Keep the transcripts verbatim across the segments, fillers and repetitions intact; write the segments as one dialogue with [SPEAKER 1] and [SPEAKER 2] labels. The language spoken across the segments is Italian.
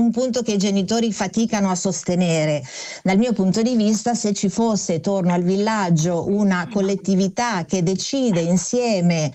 [SPEAKER 1] un punto che i genitori faticano a sostenere. Dal mio punto di vista, se ci fosse, torno al villaggio, una collettività che decide insieme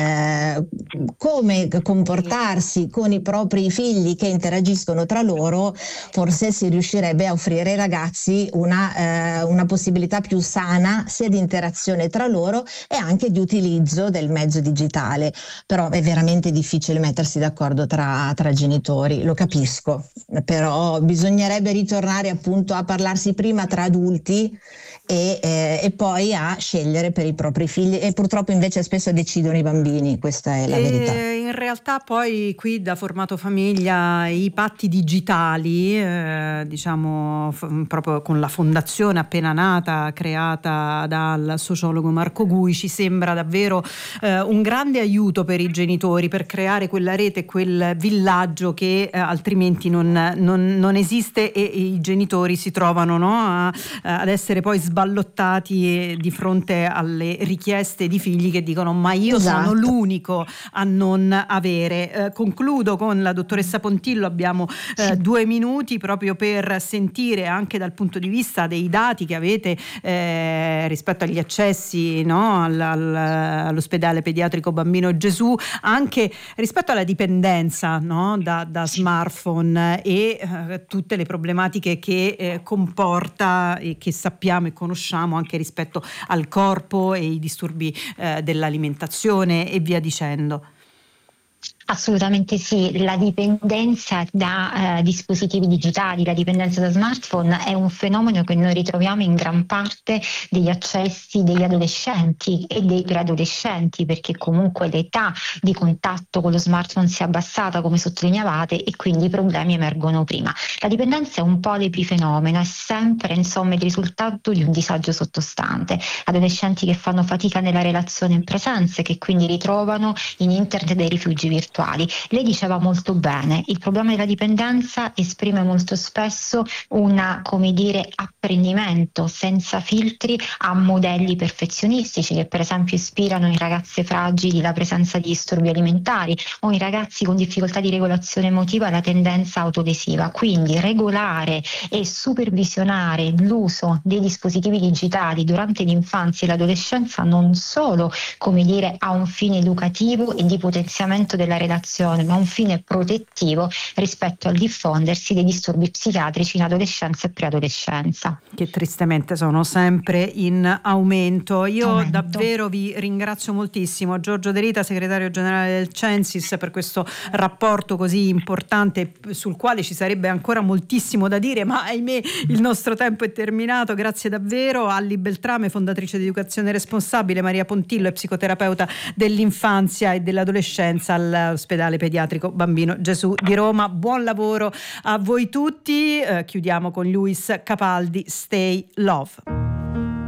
[SPEAKER 1] eh, come comportarsi con i propri figli che interagiscono tra loro, forse si riuscirebbe a offrire ai ragazzi una, eh, una possibilità più sana sia di interazione tra loro e anche di utilizzo del mezzo digitale. Però è veramente difficile mettersi d'accordo tra, tra genitori, lo capisco, però bisognerebbe ritornare appunto a parlarsi prima tra adulti e, eh, e poi a scegliere per i propri figli, e purtroppo invece spesso decidono i bambini, questa è la
[SPEAKER 2] e
[SPEAKER 1] verità.
[SPEAKER 2] In realtà poi qui da Formato Famiglia i patti digitali, eh, diciamo f- proprio con la fondazione appena nata creata dal sociologo Marco Gui, ci sembra davvero eh, un grande aiuto per i genitori per creare quella rete, quel villaggio che eh, altrimenti non, non, non esiste, e, e i genitori si trovano, no, a, ad essere poi sballottati di fronte alle richieste di figli che dicono ma io
[SPEAKER 1] Esatto.
[SPEAKER 2] sono l'unico a non avere. Eh, concludo con la dottoressa Pontillo, abbiamo eh, due minuti proprio per sentire anche dal punto di vista dei dati che avete eh, rispetto agli accessi, no, al, al, all'ospedale pediatrico Bambino Gesù, anche rispetto alla dipendenza, no, da, da smartphone e eh, tutte le problematiche che eh, comporta e che sappiamo e conosciamo anche rispetto al corpo e i disturbi eh, dell'alimentazione e via dicendo.
[SPEAKER 3] Assolutamente sì, la dipendenza da eh, dispositivi digitali, la dipendenza da smartphone è un fenomeno che noi ritroviamo in gran parte degli accessi degli adolescenti e dei preadolescenti, perché comunque l'età di contatto con lo smartphone si è abbassata, come sottolineavate, e quindi i problemi emergono prima. La dipendenza è un po' l'epifenomeno, è sempre insomma il risultato di un disagio sottostante. Adolescenti che fanno fatica nella relazione in presenza e che quindi ritrovano in internet dei rifugi virtuali. Lei diceva molto bene, il problema della dipendenza esprime molto spesso una, come dire, apprendimento senza filtri a modelli perfezionistici che per esempio ispirano in ragazze fragili la presenza di disturbi alimentari o in ragazzi con difficoltà di regolazione emotiva la tendenza autolesiva. Quindi regolare e supervisionare l'uso dei dispositivi digitali durante l'infanzia e l'adolescenza non solo, come dire, ha un fine educativo e di potenziamento della relazione, ma un fine protettivo rispetto al diffondersi dei disturbi psichiatrici in adolescenza e preadolescenza,
[SPEAKER 2] che tristemente sono sempre in aumento. Io
[SPEAKER 3] aumento.
[SPEAKER 2] davvero vi ringrazio moltissimo, Giorgio De Rita, segretario generale del Censis, per questo rapporto così importante sul quale ci sarebbe ancora moltissimo da dire, ma ahimè il nostro tempo è terminato. Grazie davvero. Alli Beltrame, fondatrice di Educazione Responsabile, Maria Pontillo, psicoterapeuta dell'infanzia e dell'adolescenza all'ospedale pediatrico Bambino Gesù di Roma. Buon lavoro a voi tutti. Eh, chiudiamo con Luis Capaldi, Stay Love.